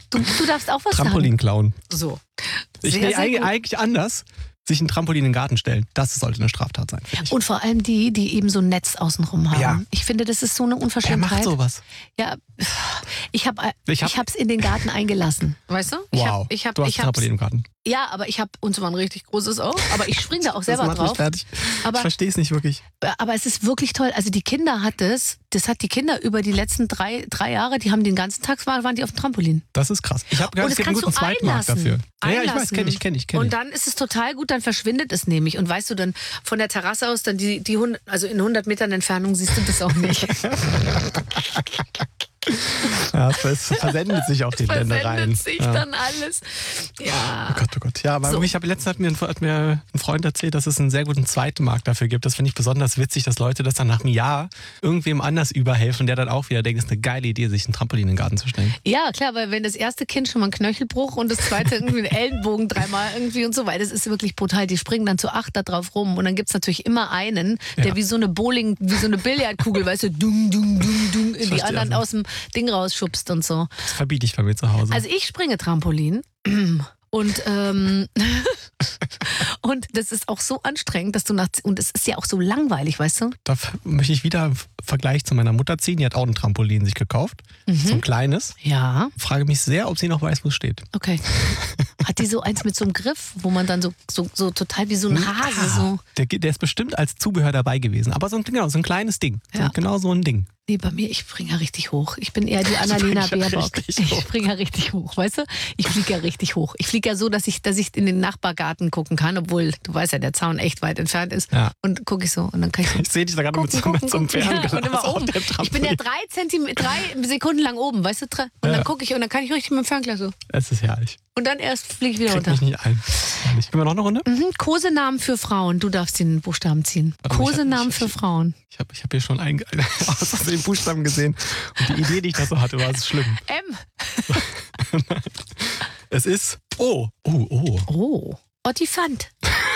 Du darfst auch was Trampolin klauen. sagen. So. Eigentlich anders. Sich ein Trampolin in den Garten stellen, das sollte eine Straftat sein, finde ich. Und vor allem die eben so ein Netz außenrum haben. Ja. Ich finde, das ist so eine Wer Unverschämtheit. macht sowas? Ja, ich hab's in den Garten eingelassen. Weißt du? Wow, du hast ein Trampolin im Garten. Ja, aber und zwar ein richtig großes auch, aber ich springe da auch selber das macht drauf. mich fertig. Aber, ich verstehe es nicht wirklich. Aber es ist wirklich toll. Also die Kinder das hat die Kinder über die letzten drei Jahre, die haben den ganzen Tag, waren die auf dem Trampolin. Das ist krass. Ich habe gehört, Und es gibt das einen guten kannst du Zweitmarkt dafür. Ja, ich weiß, einlassen. kenne ich. Und dann ist es total gut, dann verschwindet es nämlich. Und weißt du, dann von der Terrasse aus, dann also in 100 Metern Entfernung siehst du das auch nicht. Ja, es versendet sich auf den Ländereien. Versendet sich dann alles. Ja. Oh Gott. Ja, aber wirklich, letztens hat mir ein Freund erzählt, dass es einen sehr guten Zweitmarkt dafür gibt. Das finde ich besonders witzig, dass Leute das dann nach einem Jahr irgendwem anders überhelfen, der dann auch wieder denkt, es ist eine geile Idee, sich einen Trampolin in den Garten zu stellen. Ja, klar, weil wenn das erste Kind schon mal einen Knöchelbruch und das zweite irgendwie einen Ellenbogen dreimal irgendwie und so weiter, das ist wirklich brutal. Die springen dann zu 8 da drauf rum und dann gibt es natürlich immer einen, der wie so eine Billardkugel, weißt du, dung, dung, dung, dung, in die anderen aus dem Ding rausschubst und so. Das verbiete ich bei mir zu Hause. Also ich springe Trampolin und und das ist auch so anstrengend, dass und es ist ja auch so langweilig, weißt du? Da möchte ich wieder einen Vergleich zu meiner Mutter ziehen. Die hat auch ein Trampolin sich gekauft, so ein kleines. Ja. Frage mich sehr, ob sie noch weiß, wo es steht. Okay. Hat die so eins mit so einem Griff, wo man dann so total wie so ein Hase so... Der ist bestimmt als Zubehör dabei gewesen. Aber so ein kleines Ding. Ja. Genau so ein Ding. Nee, bei mir, ich springe ja richtig hoch. Ich bin eher die Annalena Baerbock. Ich springe ja richtig hoch, weißt du? Ich fliege ja richtig hoch. Ich fliege ja so, dass ich in den Nachbargarten gucken kann, obwohl, du weißt ja, der Zaun echt weit entfernt ist. Ja. Und gucke ich so. Und dann kann ich so. Ich sehe dich da gerade mit so einem Fernglas und immer oben. Ich bin ja 3 Sekunden lang oben, weißt du? Und dann gucke ich und dann kann ich richtig mit dem Fernglas so. Es ist herrlich. Und dann erst fliege ich wieder runter. Mich nicht ein. Herrlich. Können wir noch eine Runde? Kosenamen für Frauen. Du darfst den Buchstaben ziehen. Kosenamen für Frauen. Ich hab hier schon aus den Buchstaben gesehen. Und die Idee, die ich da so hatte, war es schlimm. M. Es ist O. Oh. Ottifant.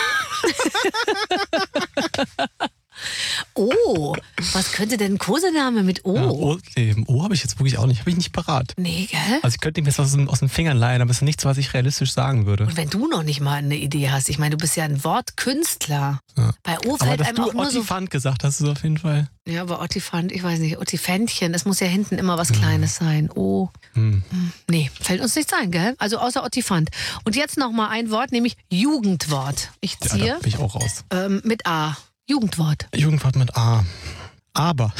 Oh, was könnte denn ein Kosename mit O? Ja, O habe ich jetzt wirklich auch nicht. Habe ich nicht parat. Nee, gell? Also ich könnte ihm jetzt aus den Fingern leihen, aber es ist nichts, was ich realistisch sagen würde. Und wenn du noch nicht mal eine Idee hast, ich meine, du bist ja ein Wortkünstler. Ja. Bei O fällt einem auch nur so... Ottifant gesagt hast du auf jeden Fall. Ja, aber Ottifant, ich weiß nicht, Ottifäntchen, es muss ja hinten immer was Kleines sein. O. Nee, fällt uns nichts ein, gell? Also außer Ottifant. Und jetzt noch mal ein Wort, nämlich Jugendwort. Ich ziehe... Ja, da bin ich auch raus. Mit A. Jugendwort. Jugendwort mit A. Aber.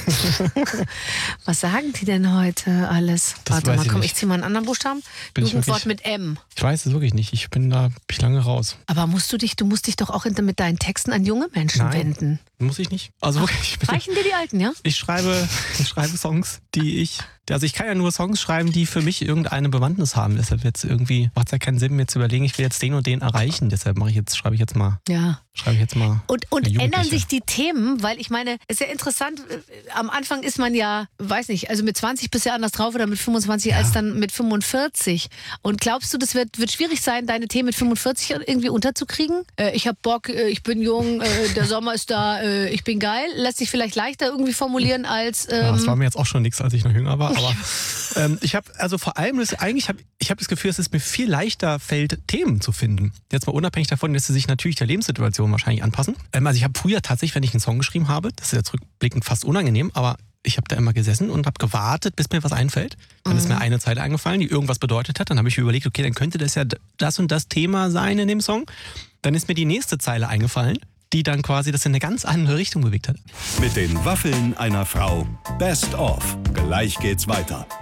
Was sagen die denn heute alles? Warte mal, komm, ich ziehe mal einen anderen Buchstaben. Jugendwort mit M. Ich weiß es wirklich nicht. Ich bin lange raus. Aber du musst dich doch auch mit deinen Texten an junge Menschen wenden. Muss ich nicht. Also wirklich. Reichen dir die alten, ja? Ich schreibe Songs, also ich kann ja nur Songs schreiben, die für mich irgendeine Bewandtnis haben. Deshalb jetzt irgendwie macht es ja keinen Sinn, mir zu überlegen, ich will jetzt den und den erreichen. Deshalb schreibe ich jetzt mal. Ja. Und ändern sich die Themen, weil ich meine, es ist ja interessant, am Anfang ist man ja, weiß nicht, also mit 20 bist du ja anders drauf oder mit 25 als dann mit 45. Und glaubst du, das wird schwierig sein, deine Themen mit 45 irgendwie unterzukriegen? Ich habe Bock, ich bin jung, der Sommer ist da, ich bin geil. Lässt sich vielleicht leichter irgendwie formulieren als... das war mir jetzt auch schon nichts, als ich noch jünger war, aber ich habe das Gefühl, dass es mir viel leichter fällt, Themen zu finden. Jetzt mal unabhängig davon, dass sie sich natürlich der Lebenssituation wahrscheinlich anpassen. Also ich habe früher tatsächlich, wenn ich einen Song geschrieben habe, das ist ja zurückblickend fast unangenehm, aber ich habe da immer gesessen und habe gewartet, bis mir was einfällt. Dann ist mir eine Zeile eingefallen, die irgendwas bedeutet hat. Dann habe ich überlegt, okay, dann könnte das ja das und das Thema sein in dem Song. Dann ist mir die nächste Zeile eingefallen, die dann quasi das in eine ganz andere Richtung bewegt hat. Mit den Waffeln einer Frau. Best of. Gleich geht's weiter.